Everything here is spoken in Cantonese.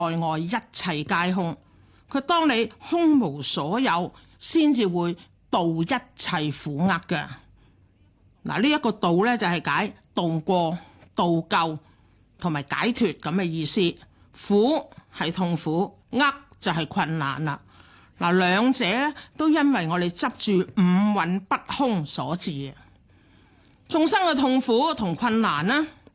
外一切皆空。佢當你空無所有，先至會度一切苦厄嘅。嗱，呢一個度咧就係解度過、度救同埋解脫咁嘅意思。苦係痛苦，厄就係困難啦。嗱，兩者咧都因為我哋執住五蘊不空所致嘅。眾生嘅痛苦同困難呢，